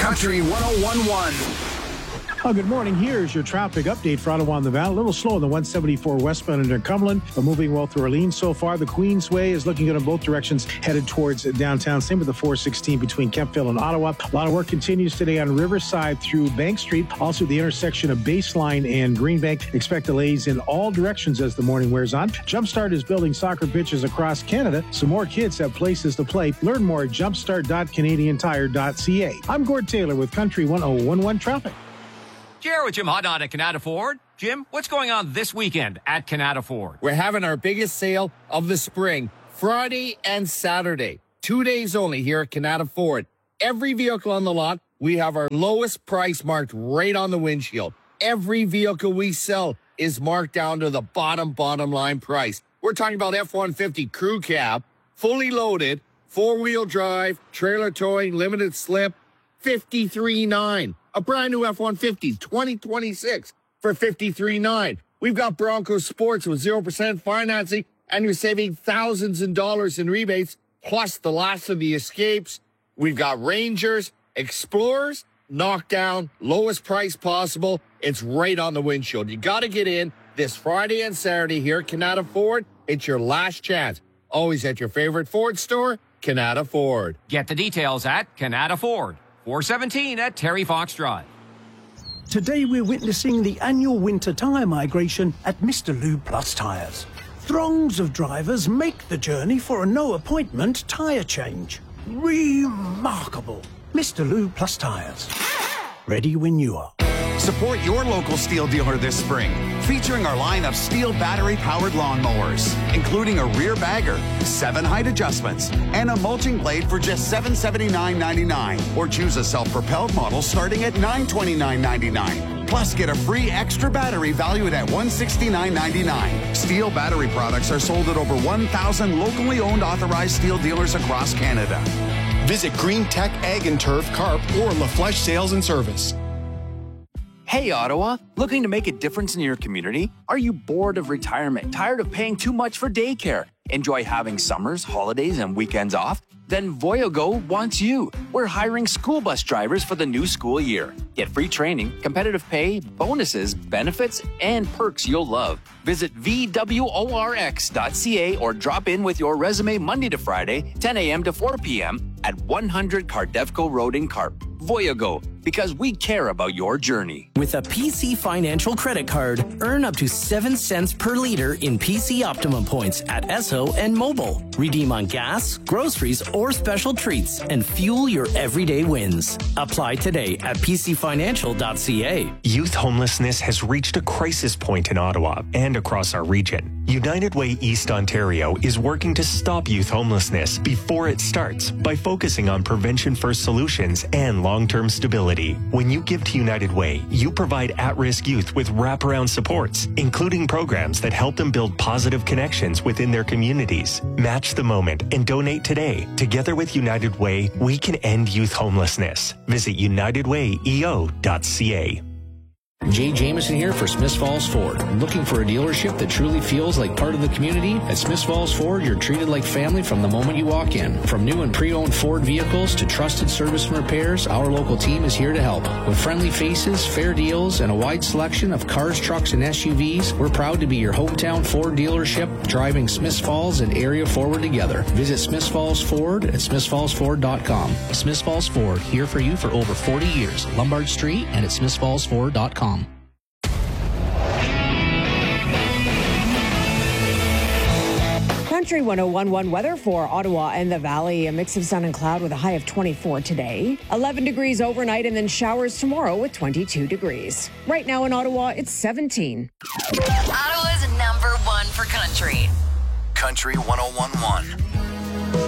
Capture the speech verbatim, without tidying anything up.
Country one oh one one. Oh, good morning. Here's your traffic update for Ottawa and the Valley. A little slow on the one seventy-four westbound into Cumberland, but moving well through Orleans so far. The Queensway is looking good in both directions, headed towards downtown. Same with the four sixteen between Kemptville and Ottawa. A lot of work continues today on Riverside through Bank Street. Also, the intersection of Baseline and Greenbank. Expect delays in all directions as the morning wears on. Jumpstart is building soccer pitches across Canada, so more kids have places to play. Learn more at jumpstart dot canadian tire dot c a. I'm Gord Taylor with Country one oh one one Traffic. Jared with Jim Hodnott at Canada Ford. Jim, what's going on this weekend at Canada Ford? We're having our biggest sale of the spring, Friday and Saturday. Two days only here at Canada Ford. Every vehicle on the lot, we have our lowest price marked right on the windshield. Every vehicle we sell is marked down to the bottom, bottom line price. We're talking about F one fifty crew cab, fully loaded, four-wheel drive, trailer towing, limited slip, fifty-three nine. A brand new F one fifty twenty twenty-six for fifty-three nine. We've got Bronco Sports with zero percent financing, and you're saving thousands of dollars in rebates, plus the last of the Escapes. We've got Rangers, Explorers, knockdown, lowest price possible. It's right on the windshield. You got to get in this Friday and Saturday here at Canada Ford. It's your last chance. Always at your favorite Ford store, Canada Ford. Get the details at Canada Ford. four seventeen at Terry Fox Drive. Today we're witnessing the annual winter tyre migration at Mister Lube Plus Tyres. Throngs of drivers make the journey for a no-appointment tyre change. Remarkable. Mister Lube Plus Tyres. Ready when you are. Support your local Steel dealer this spring, featuring our line of Steel battery-powered lawnmowers, including a rear bagger, seven height adjustments, and a mulching blade for just seven hundred seventy-nine ninety-nine. Or choose a self-propelled model starting at nine hundred twenty-nine ninety-nine. Plus, get a free extra battery valued at one hundred sixty-nine ninety-nine. Steel battery products are sold at over one thousand locally owned authorized Steel dealers across Canada. Visit Green Tech Ag and Turf, Carp, or LaFlèche Sales and Service. Hey, Ottawa, looking to make a difference in your community? Are you bored of retirement, tired of paying too much for daycare? Enjoy having summers, holidays, and weekends off? Then Voyago wants you. We're hiring school bus drivers for the new school year. Get free training, competitive pay, bonuses, benefits, and perks you'll love. Visit V W O R X dot C A or drop in with your resume Monday to Friday, ten a.m. to four p.m. at one hundred Cardevco Road in Carp. Voyago, because we care about your journey. With a P C Financial credit card, earn up to seven cents per liter in P C Optimum points at Esso and Mobile. Redeem on gas, groceries, or special treats and fuel your everyday wins. Apply today at P C financial dot C A. Youth homelessness has reached a crisis point in Ottawa and across our region. United Way East Ontario is working to stop youth homelessness before it starts by focusing on prevention-first solutions and long-term stability. When you give to United Way, you provide at-risk youth with wraparound supports, including programs that help them build positive connections within their communities. Match the moment and donate today. Together with United Way, we can end youth homelessness. Visit united way e o dot c a. Jay Jameson here for Smiths Falls Ford. Looking for a dealership that truly feels like part of the community? At Smiths Falls Ford, you're treated like family from the moment you walk in. From new and pre-owned Ford vehicles to trusted service and repairs, our local team is here to help. With friendly faces, fair deals, and a wide selection of cars, trucks, and S U Vs, we're proud to be your hometown Ford dealership, driving Smiths Falls and area forward together. Visit Smiths Falls Ford at smiths falls ford dot com. Smiths Falls Ford, here for you for over forty years. Lombard Street and at smiths falls ford dot com. Country one oh one one weather for Ottawa and the Valley. A mix of sun and cloud with a high of twenty-four today. eleven degrees overnight and then showers tomorrow with twenty-two degrees. Right now in Ottawa, it's seventeen. Ottawa's number one for country. Country one oh one one.